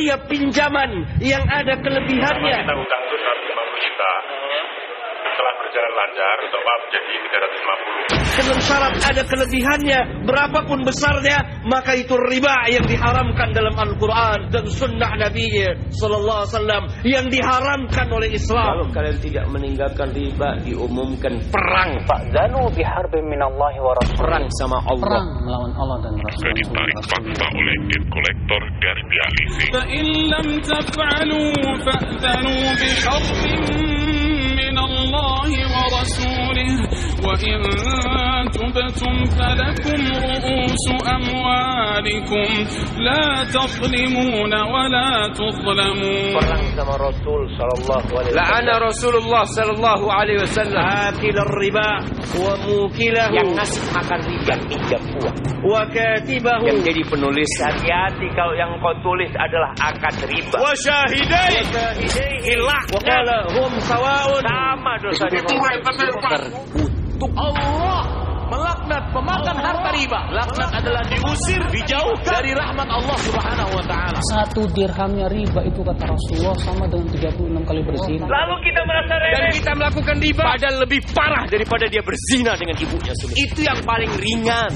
setiap pinjaman yang ada kelebihannya. Kita utang itu 150 juta. Setelah berjalan lancar, top-up jadi 350. Dengan syarat ada kelebihannya, berapapun besarnya, maka itu riba yang diharamkan dalam Al-Quran dan Sunnah Nabi Sallallahu Alaihi Wasallam yang diharamkan oleh Islam. Kalau kalian tidak meninggalkan riba, diumumkan perang. Fa'zanu biharbin minallahi wa rasul. Perang sama Allah. Perang melawan Allah dan Rasul. Ditarik fakta oleh debt collector garis dialisi. فإن لم تفعلوا فأذنوا بحرب من الله ورسوله وإن تبتم فلكم رؤوس أموالكم لا تظلمون ولا تظلمون. Perang sama Rasul sallallahu alaihi wasallam. La'ana Rasulullah sallallahu alaihi wasallam akil riba wa mukilahu, Yang ngasih makan riba, pinjam uang. wa katibahu, yang jadi penulis. Hati-hati kalau yang kau tulis adalah akad riba. Wa syahidai hilah, wa qala hum sawaun. Sama dosanya. Terkutuk. Allah melaknat pemakan harta riba. Laknat adalah diusir, dijauhkan dari rahmat Allah Subhanahu wa taala. 1 dirhamnya riba itu kata Rasulullah sama dengan 36 kali berzina. Lalu kita merasa Dan remeh. kita melakukan riba padahal lebih parah daripada dia berzina dengan ibunya sendiri. Itu yang paling ringan.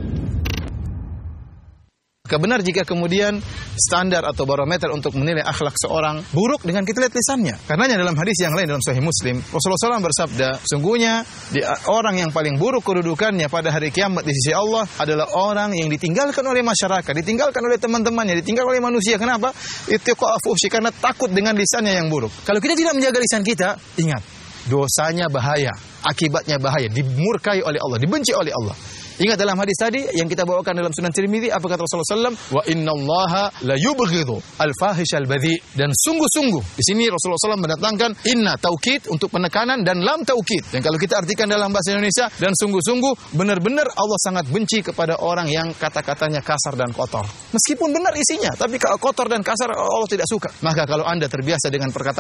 Benar jika kemudian standar atau barometer untuk menilai akhlak seorang buruk dengan kita lihat lisannya. Karenanya dalam hadis yang lain dalam Sahih Muslim, Rasulullah SAW bersabda, sungguhnya orang yang paling buruk kedudukannya pada hari kiamat di sisi Allah adalah orang yang ditinggalkan oleh masyarakat, ditinggalkan oleh teman-temannya, ditinggalkan oleh manusia. Kenapa? Ittiqa'a fuhsy, karena takut dengan lisannya yang buruk. Kalau kita tidak menjaga lisan kita, ingat, dosanya bahaya, akibatnya bahaya, dimurkai oleh Allah, dibenci oleh Allah. Ingat dalam hadis tadi yang kita bawakan dalam Sunan Tirmidzi, apa kata Rasulullah SAW? Wa innallaha la yubghidhu al-fahishal badhi. Dan sungguh-sungguh di sini Rasulullah SAW mendatangkan inna taukid untuk penekanan dan lam taukid. Dan kalau kita artikan dalam bahasa Indonesia, dan sungguh-sungguh benar-benar Allah sangat benci kepada orang yang kata-katanya kasar dan kotor. Meskipun benar isinya, tapi kalau kotor dan kasar Allah tidak suka. Maka kalau Anda terbiasa dengan perkataan